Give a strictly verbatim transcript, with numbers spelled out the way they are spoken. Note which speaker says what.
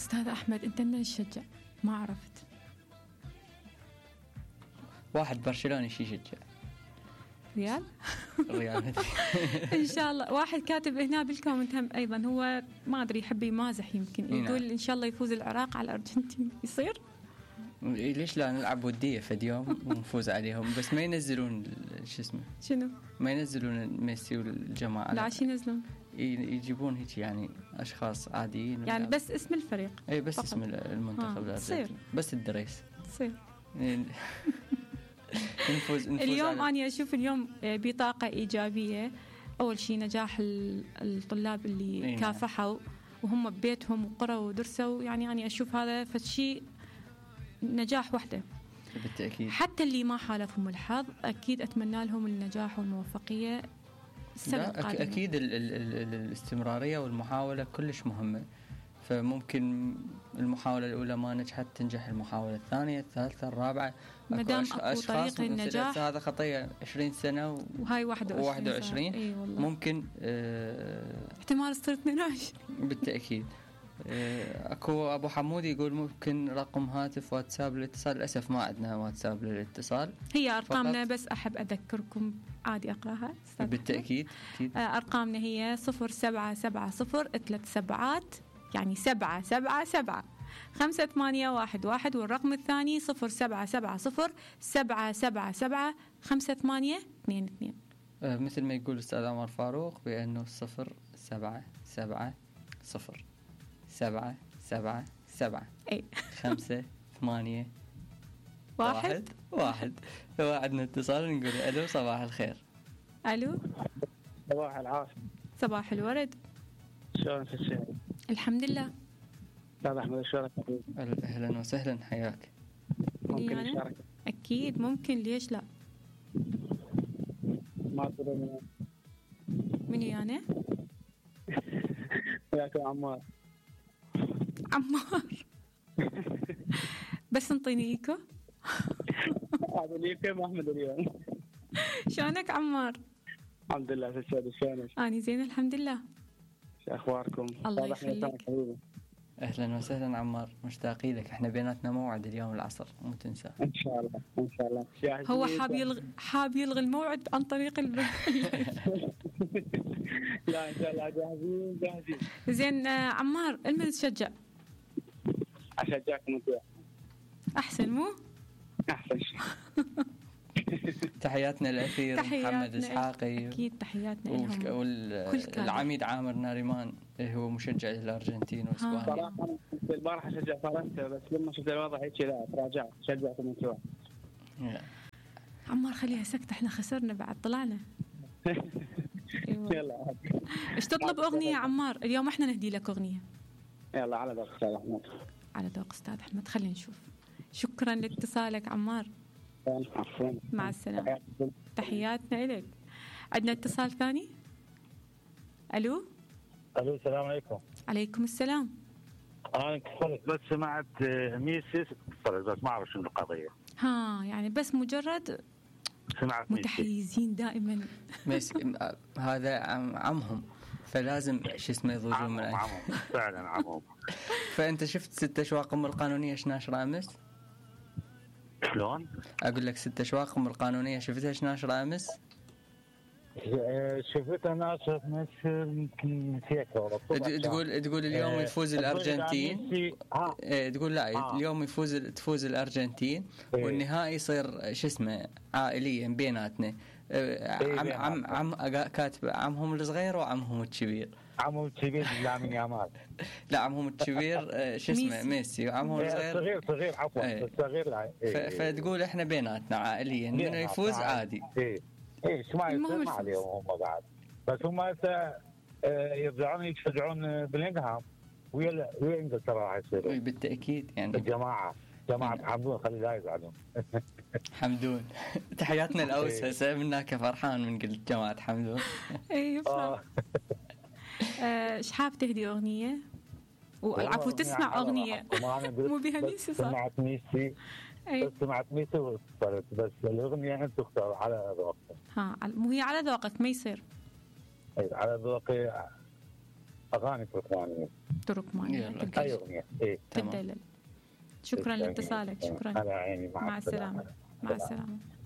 Speaker 1: أستاذ أحمد أنت من تشجع؟ ما عرفت.
Speaker 2: واحد برشلوني شي يشجع
Speaker 1: ريال.
Speaker 2: ريال
Speaker 1: إن شاء الله. واحد كاتب هنا بالكومنت هم أيضا، هو ما أدري يحب يمازح يمكن، يقول إن شاء الله يفوز العراق على الأرجنتين. يصير؟
Speaker 2: ليش لا نلعب ودية فد يوم ونفوز عليهم، بس ما ينزلون شو اسمه
Speaker 1: شنو
Speaker 2: ما ينزلون ميسي والجماعة.
Speaker 1: لا شي ينزلون،
Speaker 2: يجيبون هيك يعني أشخاص عاديين
Speaker 1: يعني بس اسم الفريق.
Speaker 2: أي بس فقط. اسم المنتخب الأرجنتيني بس الدريس
Speaker 1: تصير.
Speaker 2: نفوز, نفوز
Speaker 1: اليوم أنا أشوف اليوم بطاقة إيجابية. أول شيء نجاح الطلاب اللي إيه كافحوا وهم ببيتهم وقرأوا ودرسوا، يعني أنا أشوف هذا فشي نجاح وحده
Speaker 2: بالتأكيد.
Speaker 1: حتى اللي ما حالفهم الحظ أكيد أتمنى لهم النجاح والموفقية السنة القادمة.
Speaker 2: أكيد ال ال ال الاستمرارية والمحاولة كلش مهمة، فممكن المحاولة الأولى ما نجحت تنجح المحاولة الثانية الثالثة الرابعة.
Speaker 1: مدام أكو طريق للنجاح.
Speaker 2: هذا خطية عشرين سنة و...
Speaker 1: وهاي واحد
Speaker 2: وعشرين
Speaker 1: أي
Speaker 2: ممكن اه...
Speaker 1: احتمال تصير اثنين وعشرين
Speaker 2: بالتأكيد. اه... أكو أبو حمود يقول ممكن رقم هاتف واتساب للاتصال. للأسف ما عندنا واتساب للاتصال،
Speaker 1: هي أرقامنا بس أحب أذكركم عادي أقراها
Speaker 2: بالتأكيد.
Speaker 1: اه أرقامنا هي صفر سبعة سبعة صفر ثلاث سبعات، يعني سبعة سبعة سبعة خمسة ثمانية واحد واحد، والرقم الثاني صفر سبعة سبعة صفر سبعة سبعة سبعة خمسة ثمانية اثنين اثنين.
Speaker 2: أه مثل ما يقول الأستاذ عمر فاروق بأنه صفر سبعة سبعة صفر سبعة سبعة سبعة
Speaker 1: أي
Speaker 2: خمسة ثمانية
Speaker 1: واحد
Speaker 2: واحد. هو عندنا اتصال نقول ألو صباح الخير.
Speaker 1: ألو
Speaker 3: صباح العافية.
Speaker 1: صباح الورد.
Speaker 3: شلونك الشيخ؟
Speaker 1: الحمد لله.
Speaker 3: أستاذ أحمد شلونك؟
Speaker 2: أهلا وسهلا حياك.
Speaker 3: ممكن نشارك؟
Speaker 1: أكيد ممكن، ليش لا.
Speaker 3: ما أدري من
Speaker 1: من يعني؟
Speaker 3: وياك عمار.
Speaker 1: عمار بس انطيني إيكو.
Speaker 3: هذا ليكم أحمد اليوم.
Speaker 1: شلونك عمار؟
Speaker 3: الحمد لله. تسعد شلونك؟
Speaker 1: أنا زين الحمد لله.
Speaker 3: شو أخباركم؟
Speaker 1: الله يخليك.
Speaker 2: أهلا وسهلا عمار، مشتاقين لك. احنا بيناتنا موعد اليوم العصر مو تنسى.
Speaker 3: إن شاء الله إن شاء الله.
Speaker 1: هو حاب يلغي حاب يلغي الموعد عن طريق البث.
Speaker 3: لا إن شاء الله جاهزين جاهزين.
Speaker 1: زين عمار المن تشجع؟
Speaker 3: أشجعكم أنتوا.
Speaker 1: أحسن مو؟
Speaker 3: أحسن شيء.
Speaker 2: تحياتنا الأخير محمد إسحاقي.
Speaker 1: أكيد تحياتنا لهم.
Speaker 2: والعميد عامر ناريمان هو مشجع الأرجنتين وإسبانيا.
Speaker 3: صراحة البارحة شجع فرنسا، بس لما شفت الوضع هيك لا تراجعت شجعتهم أنتوا.
Speaker 1: عمار خليها سكت، احنا خسرنا بعد طلعنا.
Speaker 3: يلا
Speaker 1: ايش تطلب أغنية عمار؟ اليوم احنا نهدي لك أغنية.
Speaker 3: يلا على ذوق أستاذ أحمد.
Speaker 1: على ذوق أستاذ أحمد. خلينا نشوف. شكرا لاتصالك عمار. مع السلامة. تحياتنا إليك. عندنا اتصال ثاني. ألو.
Speaker 4: ألو السلام عليكم.
Speaker 1: عليكم السلام.
Speaker 4: أنا اتصلت بس سمعت ميسي اتصلت بس ما أعرف شنو القضية.
Speaker 1: ها يعني بس مجرد
Speaker 4: سمعت
Speaker 1: متحيزين دائما.
Speaker 2: ميسي هذا عم عمهم فلازم شو اسمه يضوجون من
Speaker 4: عمهم فعلا عمهم.
Speaker 2: فأنت شفت ست أشواق أم القانونية شناشر أمس؟
Speaker 4: شلون؟
Speaker 2: أقول لك ست أشواق أم القانونية شفتها شناشر أمس؟
Speaker 4: شفتها ناشر نشر يمكن نسيتها والله.
Speaker 2: تقول تقول اليوم يفوز الأرجنتين. تقول لا اليوم يفوز تفوز الأرجنتين والنهائي يصير شو اسمه عائليا بيناتنا. عم عم عم كاتب عمهم الصغير وعمهم الكبير.
Speaker 4: عمهم الكبير لامين يامال.
Speaker 2: لا عمهم الكبير شو اسمه ميسي وعمهم الصغير
Speaker 4: صغير صغير عفوا صغير لا.
Speaker 2: فتقول احنا بيناتنا عائليا من يفوز عادي.
Speaker 4: ايش ما يصير ما عليهم هم بعد، بس هم هسه يرجعون يشجعون بلينغهام ويا ويا انجلترا راح يصيروا
Speaker 2: بالتاكيد. يعني
Speaker 4: الجماعه جماعه حمدون خلي لا يزعلون.
Speaker 2: حمدون تحياتنا الاوس هسه منك فرحان من قلت جماعه حمدون.
Speaker 1: اي فرح. ايش حاب تهدي اغنيه؟ والعفو تسمع اغنيه مو بها ميسي صح؟
Speaker 4: سمعت ميسي بس سمعت ميسي واخترت بس الأغنية أنت تختار على ذوقك.
Speaker 1: ها مو هي على ذوقك ما يصير.
Speaker 4: أي على ذوقي أغاني فرقانية.
Speaker 1: تركمانيا.
Speaker 4: اي اغنيه إيه؟
Speaker 1: تبدا. شكرا لاتصالك. شكرا.
Speaker 4: على عيني.
Speaker 1: مع السلامه. مع السلامه.